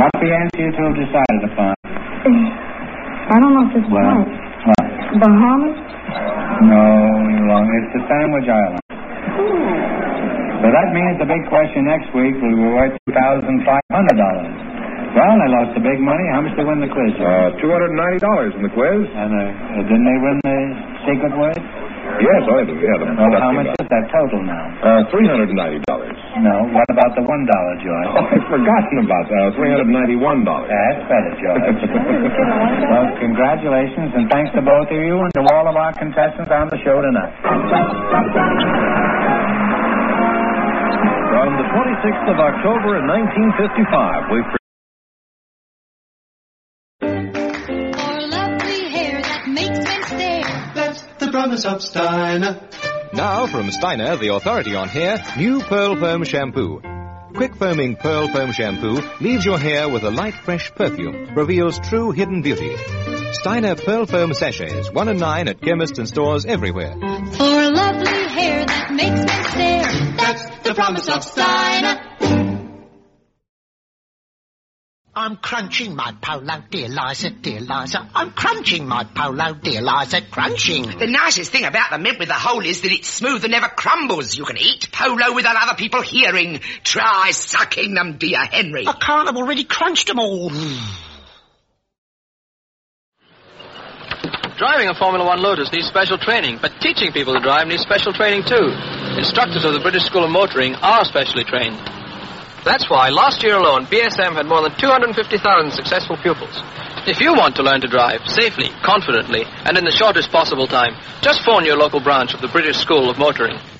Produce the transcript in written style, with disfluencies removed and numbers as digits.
What's the answer you two have decided upon? I don't know if this is right. What? Bahamas? No, you're wrong. It's the Sandwich Islands. So that means the big question next week will be worth $2,500. Well, they lost the big money. How much did they win the quiz? $290 in the quiz. And didn't they win the secret word? Yes, I do. Yeah, well, how much is that total now? $390. No, what about the $1, George? Oh, I've forgotten about that. $391. That's better, George. Well, congratulations, and thanks to both of you and to all of our contestants on the show tonight. From the 26th of October in 1955, we've... Promise of Steiner. Now from Steiner, the authority on hair, new Pearl Foam Shampoo. Quick foaming Pearl Foam Shampoo leaves your hair with a light, fresh perfume, reveals true hidden beauty. Steiner Pearl Foam Sachets, 1 and 9 at chemists and stores everywhere. For lovely hair that makes men stare, that's the promise of Steiner. I'm crunching my polo, dear Liza, dear Liza. I'm crunching my polo, dear Liza, crunching. The nicest thing about the mint with the hole is that it's smooth and never crumbles. You can eat polo without other people hearing. Try sucking them, dear Henry. I can't, I've already crunched them all. Driving a Formula One Lotus needs special training, but teaching people to drive needs special training too. Instructors of the British School of Motoring are specially trained. That's why last year alone, BSM had more than 250,000 successful pupils. If you want to learn to drive safely, confidently, and in the shortest possible time, just phone your local branch of the British School of Motoring.